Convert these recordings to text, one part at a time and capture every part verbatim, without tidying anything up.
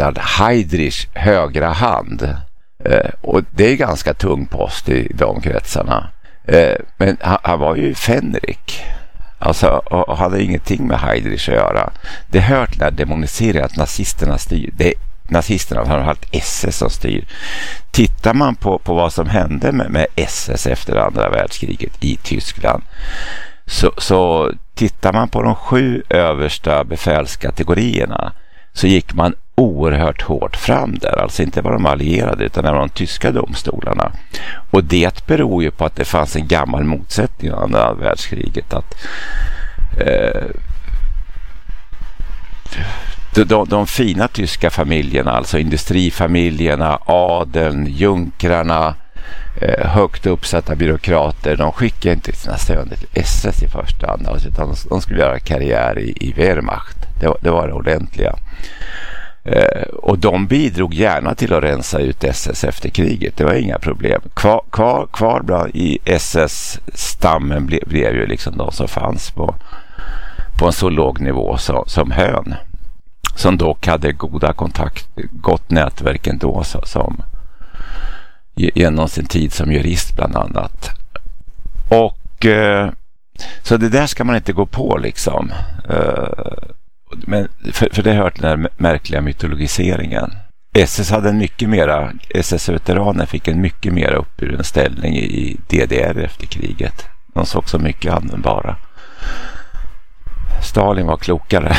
Reinhard Heydrich högra hand. Eh, och det är ganska tung post i de kretsarna. Eh, men han, han var ju fänrik. Alltså, och, och hade ingenting med Heydrich att göra. Det hör till att demonisera att nazisterna styr. Det nazisterna har haft S S som styr. Tittar man på, på vad som hände med, med S S efter andra världskriget i Tyskland, så, så tittar man på de sju översta befälskategorierna, så gick man oerhört hårt fram där. Alltså inte bara de allierade utan även de tyska domstolarna. Och det beror ju på att det fanns en gammal motsättning i andra världskriget, att eh, De, de, de fina tyska familjerna, alltså industrifamiljerna, adeln, junkrarna, eh, högt uppsatta byråkrater, de skickade inte sina söner till S S i första hand, alltså, utan de, de skulle göra karriär i, i Wehrmacht. Det var det, var det ordentliga. Eh, och de bidrog gärna till att rensa ut S S efter kriget. Det var inga problem. Kvar, kvar, kvar bland i S S-stammen ble, blev ju liksom de som fanns på, på en så låg nivå som, som Hön, som dock hade goda kontakt, gott nätverk ändå, så, som genom sin tid som jurist bland annat. Och eh, så det där ska man inte gå på liksom. Eh, men för, för det hör till den här märkliga mytologiseringen. S S hade en mycket mera, S S-veteraner fick en mycket mer uppburen ställning i D D R efter kriget. De såg så mycket användbara. Stalin var klokare.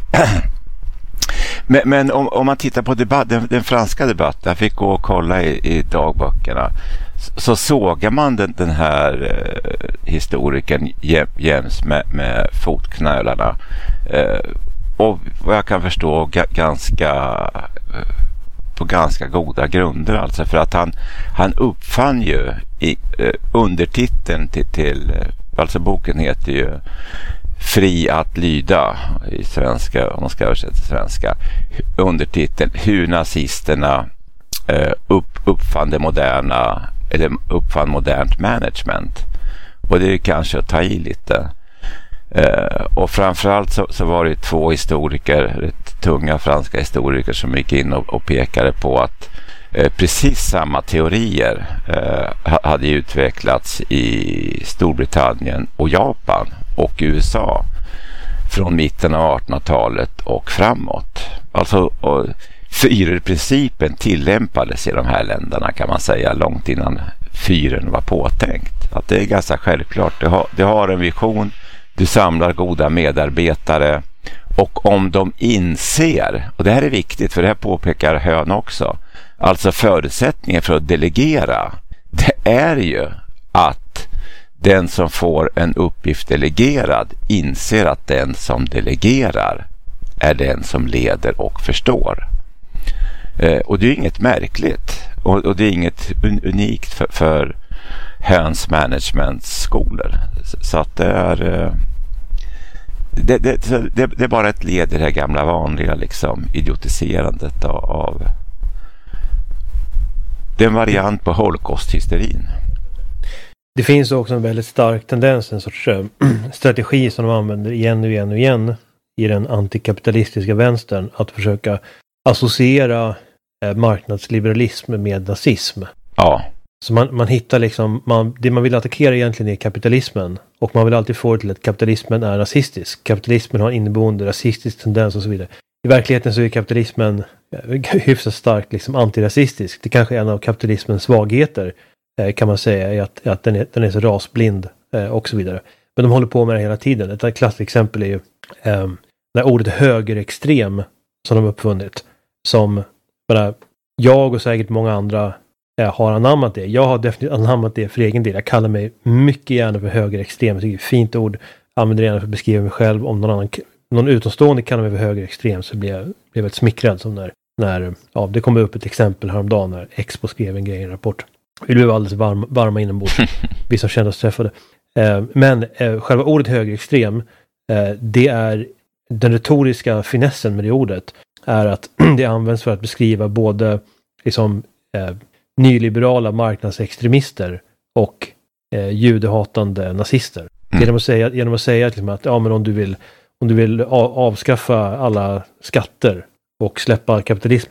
Men, men om, om man tittar på debatt, den, den franska debatten, jag fick gå och kolla i, i dagböckerna, så, så sågar man den, den här eh, historikern jäms med, med fotknölarna. Eh, och vad jag kan förstå ga, ganska eh, på ganska goda grunder, alltså, för att han, han uppfann ju i, eh, undertiteln till, till, alltså boken heter ju Fri att lyda i svenska, om man ska översätta till svenska. Undertiteln hur nazisterna eh, upp, uppfann det moderna, eller uppfann modernt management. Och det är kanske att ta i lite. Eh, och framförallt så, så var det två historiker, rätt tunga franska historiker, som gick in och, och pekade på att eh, precis samma teorier eh, hade utvecklats i Storbritannien och Japan och U S A från mitten av artonhundratalet och framåt. Alltså Führerprincipen tillämpades i de här länderna, kan man säga, långt innan Führern var påtänkt. Att det är ganska självklart. Du har, du har en vision, du samlar goda medarbetare, och om de inser, och det här är viktigt för det här påpekar Hön också, alltså förutsättningen för att delegera, det är ju att den som får en uppgift delegerad inser att den som delegerar är den som leder och förstår. Eh, och det är inget märkligt. Och, och det är inget un- unikt för, för Höns managementskolor. Så, så att det är... Eh, det, det, det, det är bara ett led i det här gamla vanliga liksom, idiotiserandet av, av den variant på holocaust-hysterin. Det finns också en väldigt stark tendens, en sorts äh, strategi som de använder igen och igen och igen i den antikapitalistiska vänstern, att försöka associera äh, marknadsliberalism med nazism. Ja. Så man, man hittar liksom, man, det man vill attackera egentligen är kapitalismen, och man vill alltid få det till att kapitalismen är rasistisk. Kapitalismen har en inneboende rasistisk tendens och så vidare. I verkligheten så är kapitalismen hyfsat starkt liksom antirasistisk. Det kanske är en av kapitalismens svagheter, kan man säga, är att, att den, är, den är så rasblind eh, och så vidare. Men de håller på med det hela tiden. Ett klassiskt exempel är ju eh, det ordet högerextrem som de uppfunnit. Som menar, jag och säkert många andra eh, har anammat det. Jag har definitivt anammat det för egen del. Jag kallar mig mycket gärna för högerextrem. Jag tycker det är ett fint ord. Använder det gärna för att beskriva mig själv. Om någon annan, någon utomstående kallar mig för högerextrem, så blir jag, blir jag väldigt smickrad. Som när, när ja, det kommer upp ett exempel häromdagen när Expo skrev en grej i en rapport. Vi blev alldeles varm, varma inombords. Vi som kände oss träffade. Eh, men eh, själva ordet högerextrem, eh, det är den retoriska finessen med det ordet, är att det används för att beskriva både liksom, eh, nyliberala marknadsextremister och eh, judehatande nazister. Mm. Genom att säga, genom att, säga liksom, att ja, men om du vill, om du vill avskaffa alla skatter och släppa kapitalismen